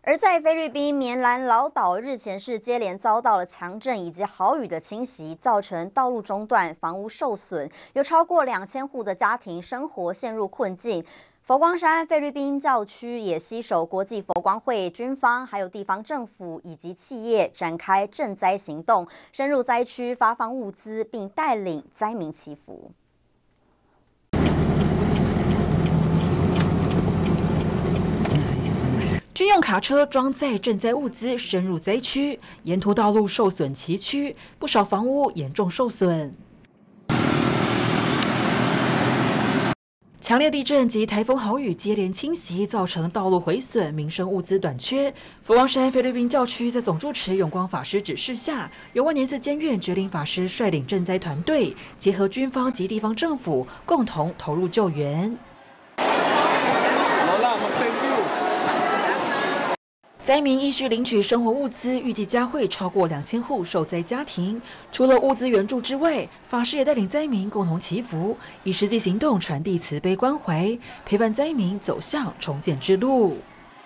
而在菲律宾棉兰老岛，日前是接连遭到了强震以及豪雨的侵袭，造成道路中断、房屋受损，有超过2000户的家庭生活陷入困境。佛光山菲律宾教区也携手国际佛光会、军方，还有地方政府以及企业展开赈灾行动，深入灾区发放物资，并带领灾民祈福。 军用卡车装载赈灾物资深入灾区，沿途道路受损崎岖，不少房屋严重受损。强烈地震及台风豪雨接连侵袭，造成道路毁损、民生物资短缺。佛光山菲律宾教区在总住持永光法师指示下，由万年寺监院觉林法师率领赈灾团队，结合军方及地方政府，共同投入救援。灾民依序领取生活物资，预计将会超过2000户受灾家庭。除了物资援助之外，法师也带领灾民共同祈福，以实际行动传递慈悲关怀，陪伴灾民走向重建之路。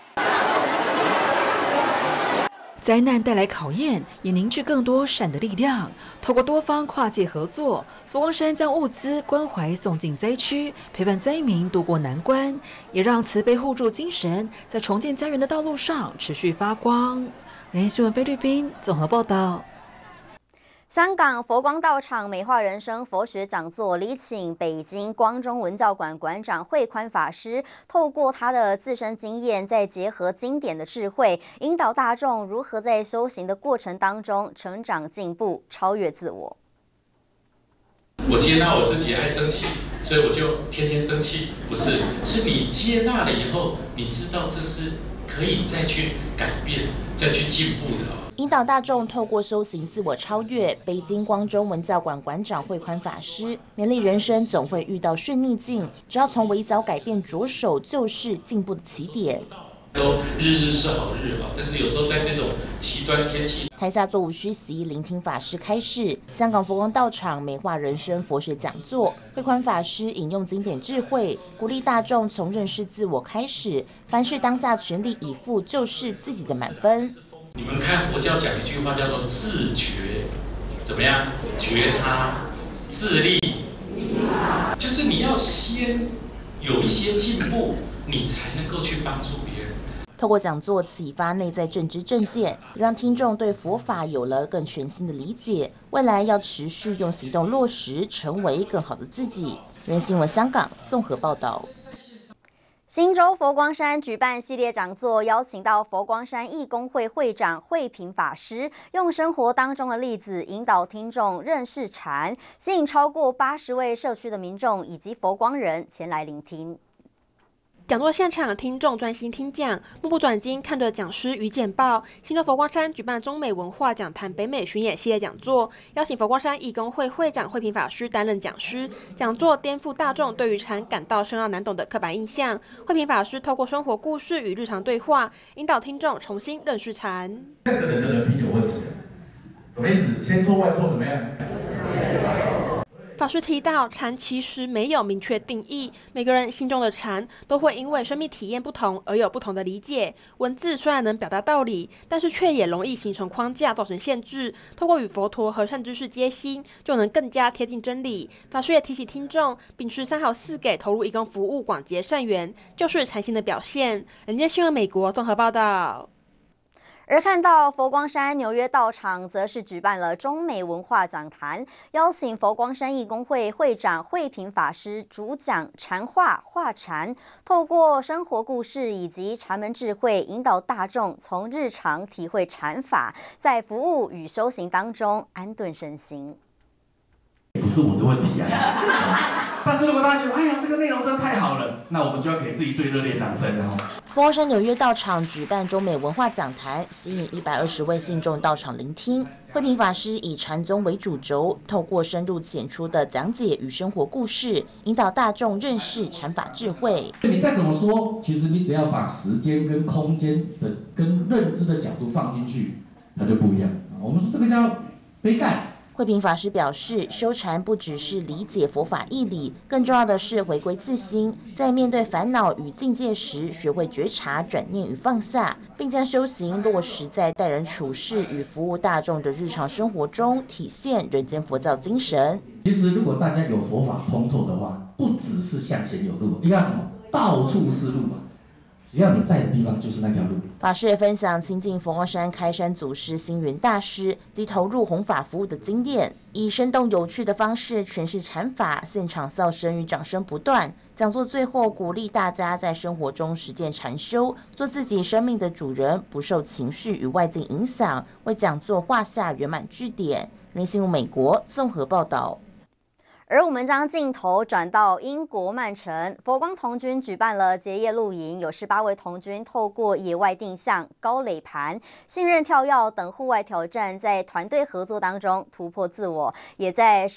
灾难带来考验，也凝聚更多善的力量。透过多方跨界合作，佛光山将物资关怀送进灾区，陪伴灾民渡过难关，也让慈悲互助精神在重建家园的道路上持续发光。人新闻菲律宾综合报道。 香港佛光道场美化人生佛学讲座礼请北京光中文教馆馆长慧宽法师，透过他的自身经验，再结合经典的智慧，引导大众如何在修行的过程当中成长进步，超越自我。 我接纳我自己爱生气，所以我就天天生气，不是，是你接纳了以后，你知道这是可以再去改变、再去进步的。 引导大众透过修行自我超越。北京光中文教馆馆长慧宽法师勉励人生总会遇到顺逆境，只要从微小改变着手，就是进步的起点。 都日日是好日啊，但是有时候在这种极端天气， 台下座无虚席，聆听法师开示。香港佛光道场美化人生佛学讲座，慧宽法师引用经典智慧，鼓励大众从认识自我开始，凡事当下全力以赴，就是自己的满分。 你们看佛教讲一句话叫做自觉，怎么样？觉他自立，就是你要先有一些进步，你才能够去帮助别人。 透过讲座启发内在正知正见，让听众对佛法有了更全新的理解。未来要持续用行动落实，成为更好的自己。人新闻香港综合报道。 新州佛光山举办系列讲座，邀请到佛光山义工会会长慧平法师，用生活当中的例子引导听众认识禅，吸引超过80位社区的民众以及佛光人前来聆听。 讲座现场，听众专心听讲，目不转睛看着讲师与简报。新州佛光山举办中美文化讲坛北美巡演系列讲座，邀请佛光山义工会会长慧平法师担任讲师。讲座颠覆大众对于禅感到深奥难懂的刻板印象。慧平法师透过生活故事与日常对话，引导听众重新认识禅。 这个人的人品有问题，什么意思？千错万错怎么样？ 法师提到，禅其实没有明确定义，每个人心中的禅都会因为生命体验不同而有不同的理解。文字虽然能表达道理，但是却也容易形成框架，造成限制。透过与佛陀和善知识接心，就能更加贴近真理。法师也提醒听众，秉持3好4给，投入义工服务，广结善缘，就是禅心的表现。人间新闻美国综合报道。 而看到佛光山纽约道场，则是举办了中美文化讲坛，邀请佛光山义工会会长慧平法师主讲禅话化禅，透过生活故事以及禅门智慧，引导大众从日常体会禅法，在服务与修行当中安顿身心。 不是我的问题啊！但是如果大家觉得，哎呀，这个内容真的太好了，那我们就要给自己最热烈掌声了。 佛光山纽约道场举办中美文化讲坛，吸引120位信众到场聆听。慧平法师以禅宗为主轴，透过深入浅出的讲解与生活故事，引导大众认识禅法智慧。 你再怎么说，其实你只要把时间跟空间的跟认知的角度放进去，它就不一样。我们说这个叫杯盖。 慧平法师表示，修禅不只是理解佛法义理，更重要的是回归自心，在面对烦恼与境界时，学会觉察、转念与放下，并将修行落实在待人处事与服务大众的日常生活中，体现人间佛教精神。 其实，如果大家有佛法通透的话，不只是向前有路，应该什么？到处是路嘛。只要你在的地方，就是那条路。 法师也分享亲近佛光山开山祖师星云大师及投入弘法服务的经验，以生动有趣的方式诠释禅法，现场笑声与掌声不断。讲座最后鼓励大家在生活中实践禅修，做自己生命的主人，不受情绪与外境影响，为讲座画下圆满句点。人新闻美国综合报道。 而我们将镜头转到英国曼城，佛光童军举办了结业露营，有18位童军透过野外定向、高垒盘、信任跳跃等户外挑战，在团队合作当中突破自我，也在